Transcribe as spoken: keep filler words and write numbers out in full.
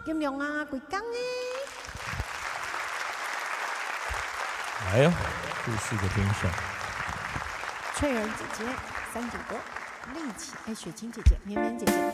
金良啊，贵刚哎。 来哟，第四个评审， 翠儿姐姐、三九哥、丽琪、哎，雪晴姐姐、绵绵姐姐、